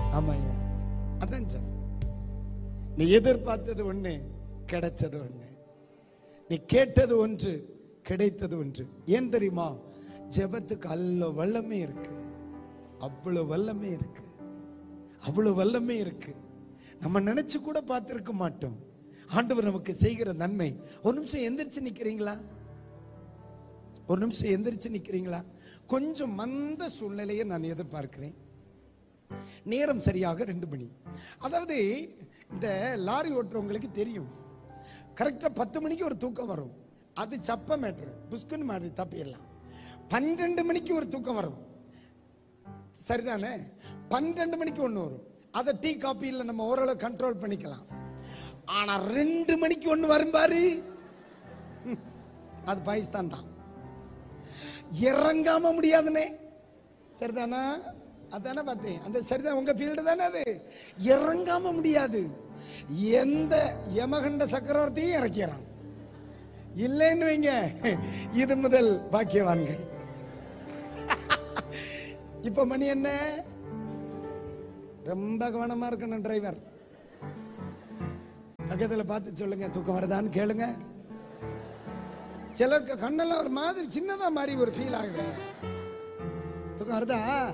ஆமாய்யா, அதான் சார். நீ எதிர்பார்த்தது ஒண்ணு, கிடைச்சது ஒண்ணு. நீ கேட்டது ஒன்று, கிடைத்தது ஒன்று. ஏன் தெரியுமா? ஜெபத்துக்கு அவ்வளவு வல்லமை இருக்கு, அவ்வளவு வல்லமை இருக்கு, அவ்வளவு வல்லமை இருக்கு. நம்ம நினைச்சு கூட பார்த்திருக்க மாட்டோம் ஆண்டவர் நமக்கு செய்கிற நன்மை. ஒரு நிமிஷம் எந்திரிச்சு நிக்கிறீங்களா? ஒரு நிமிஷம் எந்திரிச்சு நிக்கிறீங்களா? கொஞ்சம் மந்த சூழ்நிலையை நான் எதிர்பார்க்கிறேன். நேரம் சரியாக 2 மணி. அதாவது இந்த லாரி ஓட்டுறவங்களுக்கு தெரியும், கரெக்டா 10 மணிக்கு ஒரு தூக்கம் வரும். அது சப்ப மேட்ரு, புஷ்குன்னு மாதிரி தப்பிடலாம். 12 மணிக்கு ஒரு தூக்கம் வரும், சரிதானே? 12 மணிக்கு ஒன்று வரும். அதை டீ காப்பியில் நம்ம ஓரளவு கண்ட்ரோல் பண்ணிக்கலாம். ஆனா 2 மணிக்கு ஒன்று வரும் பாரு, அது பாகிஸ்தான் தான். இறங்காம முடியாதுனே, சரிதானா? அதானே பார்த்தேன், அந்த சரிதான், உங்க ஃபீல்டு தானே அது. இறங்காம முடியாது. எந்த யமகண்ட சக்கரவர்த்தியும் இறக்கிறான் இல்லைன்னு வைங்க, இது முதல் பாக்கியவான்கள். இப்ப மணி என்ன? ரொம்ப கவனமா இருக்கணும் டிரைவர். பக்கத்துல பார்த்து சொல்லுங்க, தூக்கம் வருதான்னு கேளுங்க. சிலருக்கு கண்ணெல்லாம் ஒரு மாதிரி சின்னதா மாதிரி ஒரு ஃபீல் ஆகுது. தூக்கம் வருதா?